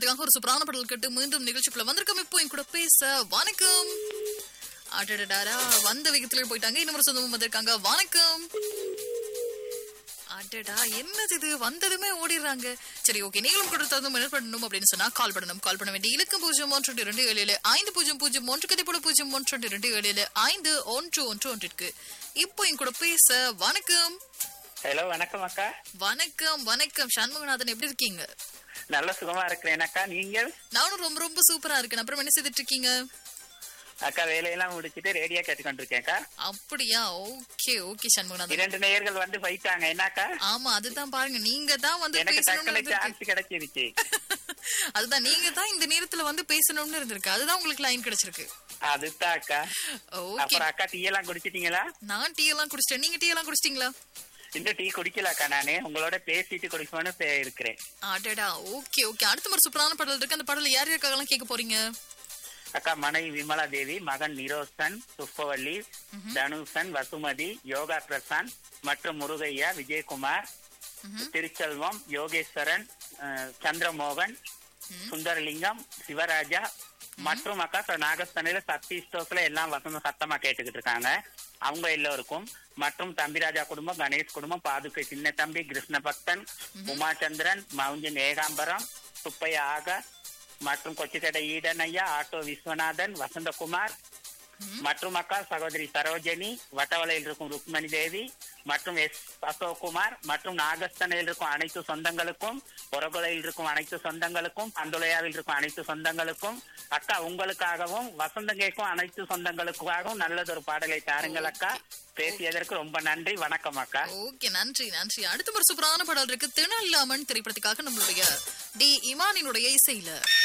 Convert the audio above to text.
திரைப்படத்துக்காக ஒரு சூப்பரான பாடல் கேட்டு மீண்டும் நிகழ்ச்சிக்குள்ள வந்திருக்கோம். இப்போ என் கூட பேச வணக்கம். அடடடாரா வந்த வேகத்துல போயிட்டாங்க. இன்னொரு சொந்தமும் வந்திருக்காங்க. வணக்கம். அடடா என்னது இது, வந்ததுமே ஓடிடுறாங்க. சரி, ஓகே, நீங்களும் கொடுத்ததும் என்ன பண்ணணும் அப்படின்னு சொன்னா கால் பண்ண வேண்டிய இலக்கம் 0112750001 கதைப்போட 0112750111. இப்போ என் கூட பேச வணக்கம். ஹலோ, வணக்கம் அக்கா. வணக்கம் சண்முகநாதன், எப்படி இருக்கீங்க? நல்ல சுகமா இருக்கிறேன் அக்கா. நீங்கள்? நானும் ரொம்ப ரொம்ப சூப்பரா இருக்கேன். அப்புறம் என்ன செய்துட்டு இருக்கீங்க? அக்கா வேலையெல்லாம் முடிச்சிட்டு ரேடியோ கேட்டுக்கொண்டு இருக்கேன்க்கா. அப்படியா? ஓகே சண்முகநாதன். 2 நேயர்கள் வந்து போயிட்டாங்க. என்னக்கா? ஆமா, அதுதான் பாருங்க, நீங்க தான் வந்து எனக்கு டக்குனு பேசணும்னு சான்ஸ் கிடைச்சிருச்சு. அதுதான், நீங்க தான் இந்த நேரத்துல வந்து பேசணும்னு இருந்திருக்கு. அதுதான் உங்களுக்கு லைன் கிடைச்சிருக்கு. அதுதான் அக்கா. ஓகே, அப்புறம் அக்கா டீ எல்லாம் குடிச்சிட்டீங்களா? நான் டீ எல்லாம் குடிச்சிட்டேன். நீங்க டீ எல்லாம் குடிச்சிட்டீங்களா? இந்த டீ குடிக்கல அக்கா. நானே உங்களோட பேசிட்டு குடிக்கணும்னு இருக்கிறேன். அடடா, ஓகே. அடுத்த ஒரு சூப்பரான பாடல் இருக்கு. அந்த பாடல் யார் யாருக்காகலாம் கேட்க போறீங்க? அக்கா, மனைவி விமலா தேவி, மகன் நிரோசன், புஷ்பவல்லி, தனுஷன், வசுமதி, யோகா பிரசாந்த் மற்றும் முருகையா, விஜயகுமார், திருச்செல்வம், யோகேஸ்வரன், சந்திரமோகன், சுந்தரலிங்கம், சிவராஜா மற்றும் அக்கா நாகஸ்தனையில சக்தி ஸ்டோஸ்ல எல்லாம் வசந்த சத்தமா கேட்டுக்கிட்டு இருக்காங்க. அவங்க எல்லோருக்கும் மற்றும் தம்பிராஜா குடும்பம், கணேஷ் குடும்பம், பாதுகை சின்ன தம்பி, கிருஷ்ண பக்தன், உமாச்சந்திரன், மவுஞ்சன் ஏகாம்பரம், சுப்பையா ஆகா மற்றும் கொச்சிக்கடை ஈடனையா, ஆட்டோ விஸ்வநாதன், வசந்தகுமார் மற்றும் அக்கா சகோதரி சரோஜினி, வட்டவளையில் இருக்கும் ருக்மணி தேவி மற்றும் எஸ் அசோக்குமார் மற்றும் நாகஸ்தனையில் இருக்கும் அனைத்து சொந்தங்களுக்கும், பொறகுலையில் இருக்கும் அனைத்து சொந்தங்களுக்கும், பந்துளையாவில் இருக்கும் அனைத்து சொந்தங்களுக்கும், அக்கா உங்களுக்காகவும் வசந்தம் கேட்கும் அனைத்து சொந்தங்களுக்காகவும் நல்லதொரு பாடலை தாருங்கள் அக்கா. பேசியதற்கு ரொம்ப நன்றி. வணக்கம் அக்கா. ஓகே, நன்றி. அடுத்த ஒரு சூப்பரான பாடல் இருக்கு. திணல்லாமன் திரைப்படத்துக்காக நம்மளுடைய டி இமானினுடைய இசையில